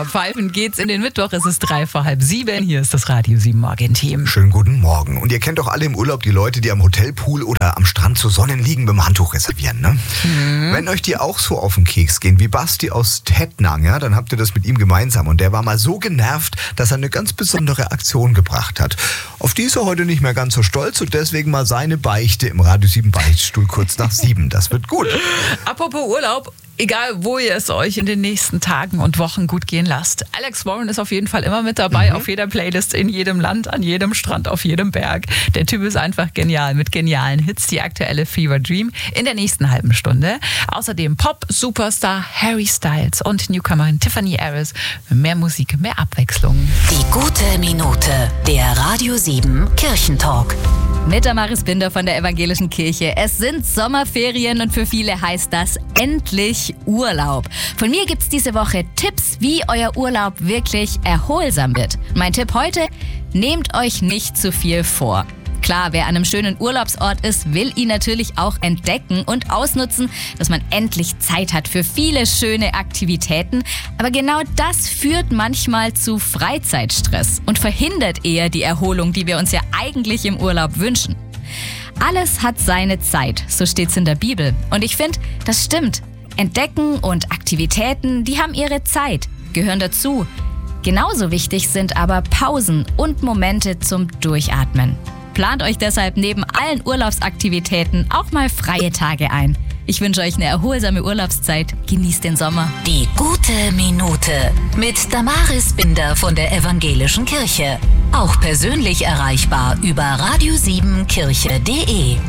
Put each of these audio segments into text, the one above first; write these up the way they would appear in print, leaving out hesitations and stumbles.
Pfeifen geht's in den Mittwoch. Es ist 6:03. Hier ist das Radio 7 Morgenteam. Schönen guten Morgen. Und ihr kennt doch alle im Urlaub die Leute, die am Hotelpool oder am Strand zu Sonnen liegen, mit dem Handtuch reservieren, ne? Wenn euch die auch so auf den Keks gehen wie Basti aus Tettnang, ja, dann habt ihr das mit ihm gemeinsam. Und der war mal so genervt, dass er eine ganz besondere Aktion gebracht hat. Auf die ist er heute nicht mehr ganz so stolz und deswegen mal seine Beichte im Radio 7 Beichtstuhl kurz nach 7. Das wird gut. Apropos Urlaub. Egal, wo ihr es euch in den nächsten Tagen und Wochen gut gehen lasst. Alex Warren ist auf jeden Fall immer mit dabei, auf jeder Playlist, in jedem Land, an jedem Strand, auf jedem Berg. Der Typ ist einfach genial, mit genialen Hits. Die aktuelle Fever Dream in der nächsten halben Stunde. Außerdem Pop-Superstar Harry Styles und Newcomerin Tiffany Harris. Mehr Musik, mehr Abwechslung. Die gute Minute, der Radio 7 Kirchentalk. Mit Damaris Binder von der Evangelischen Kirche. Es sind Sommerferien und für viele heißt das endlich Urlaub. Von mir gibt's diese Woche Tipps, wie euer Urlaub wirklich erholsam wird. Mein Tipp heute: Nehmt euch nicht zu viel vor. Klar, wer an einem schönen Urlaubsort ist, will ihn natürlich auch entdecken und ausnutzen, dass man endlich Zeit hat für viele schöne Aktivitäten. Aber genau das führt manchmal zu Freizeitstress und verhindert eher die Erholung, die wir uns ja eigentlich im Urlaub wünschen. Alles hat seine Zeit, so steht's in der Bibel. Und ich finde, das stimmt. Entdecken und Aktivitäten, die haben ihre Zeit, gehören dazu. Genauso wichtig sind aber Pausen und Momente zum Durchatmen. Plant euch deshalb neben allen Urlaubsaktivitäten auch mal freie Tage ein. Ich wünsche euch eine erholsame Urlaubszeit. Genießt den Sommer. Die gute Minute mit Damaris Binder von der Evangelischen Kirche. Auch persönlich erreichbar über radio7kirche.de.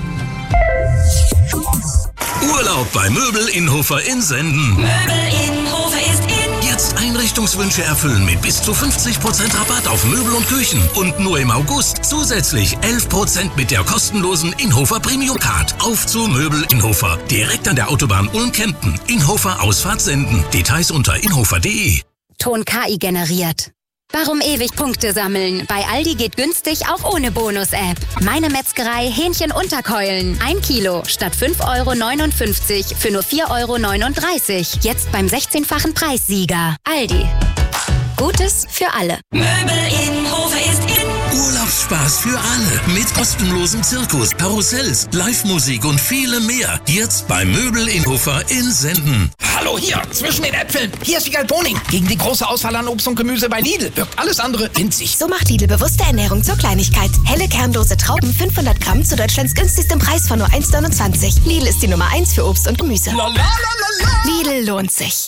Urlaub bei Möbel Inhofer in Senden. Möbel Inhofer ist in. Jetzt Einrichtungswünsche erfüllen mit bis zu 50% Rabatt auf Möbel und Küchen. Und nur im August zusätzlich 11% mit der kostenlosen Inhofer Premium Card. Auf zu Möbel Inhofer. Direkt an der Autobahn Ulm-Kempten. Inhofer Ausfahrt Senden. Details unter inhofer.de. Ton KI generiert. Warum ewig Punkte sammeln? Bei Aldi geht günstig auch ohne Bonus-App. Meine Metzgerei Hähnchen-Unterkeulen. 1 Kilo statt 5,59 € für nur 4,39 €. Jetzt beim 16-fachen Preissieger. Aldi. Gutes für alle. Möbel Inhofer ist in. Urlaubsspaß für alle. Mit kostenlosem Zirkus, Karussells, Live-Musik und vielem mehr. Jetzt bei Möbel Inhofer in Senden. Hallo hier, zwischen den Äpfeln. Hier ist Wiegald Boning. Gegen die große Auswahl an Obst und Gemüse bei Lidl wirkt alles andere winzig. So macht Lidl bewusste Ernährung zur Kleinigkeit. Helle kernlose Trauben 500 Gramm zu Deutschlands günstigstem Preis von nur 1,29 €. Lidl ist die Nummer 1 für Obst und Gemüse. Lidl lohnt sich.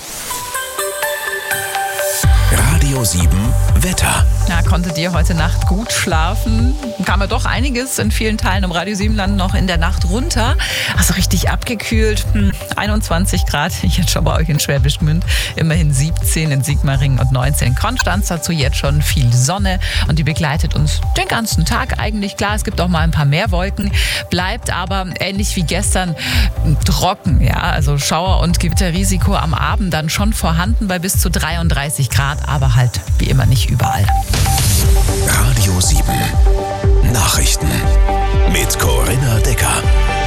Radio 7 Wetter. Na, konntet ihr heute Nacht gut schlafen? Kam ja doch einiges in vielen Teilen im Radio 7 Land noch in der Nacht runter. Also richtig abgekühlt. 21 Grad, jetzt schon bei euch in Schwäbisch Gmünd. Immerhin 17 in Sigmaringen und 19 in Konstanz. Dazu jetzt schon viel Sonne und die begleitet uns den ganzen Tag eigentlich. Klar, es gibt auch mal ein paar mehr Wolken. Bleibt aber ähnlich wie gestern trocken. Ja, also Schauer- und Gewitterrisiko am Abend dann schon vorhanden bei bis zu 33 Grad, aber halt wie immer nicht überall. Radio 7 Nachrichten mit Corinna Decker.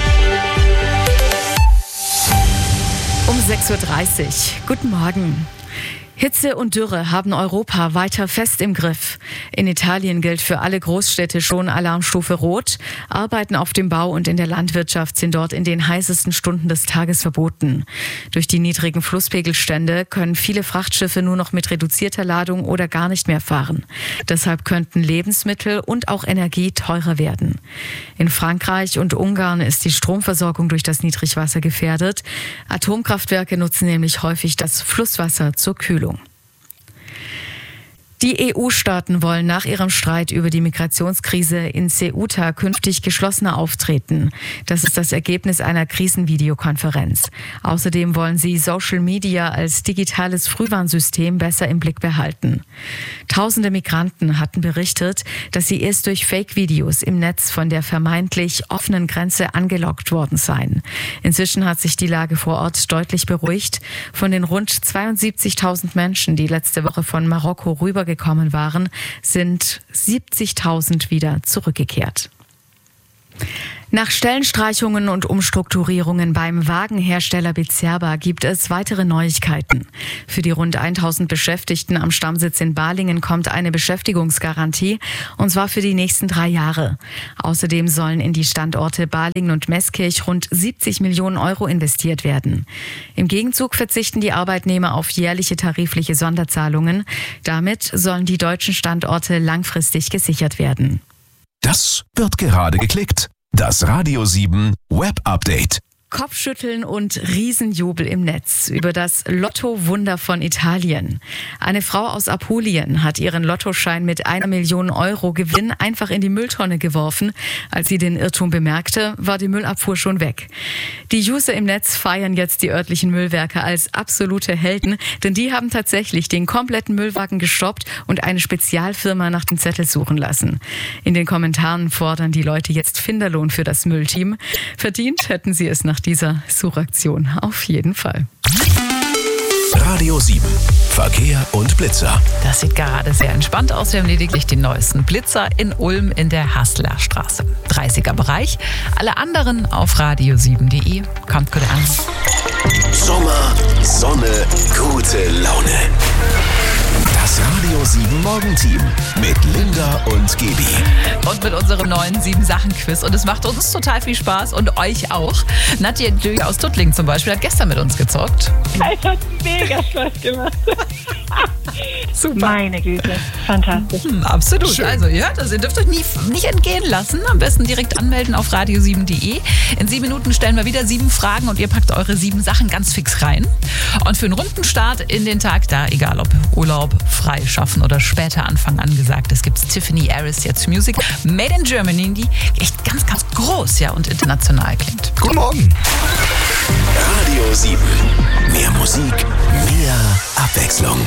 Um 6:30 Uhr. Guten Morgen. Hitze und Dürre haben Europa weiter fest im Griff. In Italien gilt für alle Großstädte schon Alarmstufe Rot. Arbeiten auf dem Bau und in der Landwirtschaft sind dort in den heißesten Stunden des Tages verboten. Durch die niedrigen Flusspegelstände können viele Frachtschiffe nur noch mit reduzierter Ladung oder gar nicht mehr fahren. Deshalb könnten Lebensmittel und auch Energie teurer werden. In Frankreich und Ungarn ist die Stromversorgung durch das Niedrigwasser gefährdet. Atomkraftwerke nutzen nämlich häufig das Flusswasser zur Kühlung. Die EU-Staaten wollen nach ihrem Streit über die Migrationskrise in Ceuta künftig geschlossener auftreten. Das ist das Ergebnis einer Krisenvideokonferenz. Außerdem wollen sie Social Media als digitales Frühwarnsystem besser im Blick behalten. Tausende Migranten hatten berichtet, dass sie erst durch Fake-Videos im Netz von der vermeintlich offenen Grenze angelockt worden seien. Inzwischen hat sich die Lage vor Ort deutlich beruhigt. Von den rund 72.000 Menschen, die letzte Woche von Marokko rübergekommen waren, sind 70.000 wieder zurückgekehrt. Nach Stellenstreichungen und Umstrukturierungen beim Wagenhersteller Bizerba gibt es weitere Neuigkeiten. Für die rund 1000 Beschäftigten am Stammsitz in Balingen kommt eine Beschäftigungsgarantie, und zwar für die nächsten 3 Jahre. Außerdem sollen in die Standorte Balingen und Meßkirch rund 70 Millionen Euro investiert werden. Im Gegenzug verzichten die Arbeitnehmer auf jährliche tarifliche Sonderzahlungen. Damit sollen die deutschen Standorte langfristig gesichert werden. Das wird gerade geklickt. Das Radio 7 Web Update. Kopfschütteln und Riesenjubel im Netz über das Lotto-Wunder von Italien. Eine Frau aus Apulien hat ihren Lottoschein mit 1 Million Euro Gewinn einfach in die Mülltonne geworfen. Als sie den Irrtum bemerkte, war die Müllabfuhr schon weg. Die User im Netz feiern jetzt die örtlichen Müllwerke als absolute Helden, denn die haben tatsächlich den kompletten Müllwagen gestoppt und eine Spezialfirma nach dem Zettel suchen lassen. In den Kommentaren fordern die Leute jetzt Finderlohn für das Müllteam. Verdient hätten sie es nach dieser Suchaktion auf jeden Fall. Radio 7. Verkehr und Blitzer. Das sieht gerade sehr entspannt aus. Wir haben lediglich den neuesten Blitzer in Ulm in der Hasseler Straße. 30er Bereich. Alle anderen auf radio7.de. Kommt gut an. Sommer, Sonne, gute Laune. Das Radio 7 Morgenteam mit Linda und Gaby. Und mit unserem neuen 7-Sachen-Quiz. Und es macht uns total viel Spaß und euch auch. Nadja Döge aus Tuttlingen zum Beispiel hat gestern mit uns gezockt. Es hat mega Spaß gemacht. Super. Meine Güte, fantastisch. Absolut. Schön. Also ihr hört das, ihr dürft euch nicht entgehen lassen. Am besten direkt anmelden auf radio7.de. In 7 Minuten stellen wir wieder 7 Fragen und ihr packt eure 7 Sachen ganz fix rein. Und für einen runden Start in den Tag, da egal ob Urlaub, frei schaffen oder später Anfang angesagt, es gibt Tiffany Harris jetzt Music Made in Germany, die echt ganz, ganz groß und international klingt. Guten Morgen. Radio 7. Mehr Musik, mehr Abwechslung.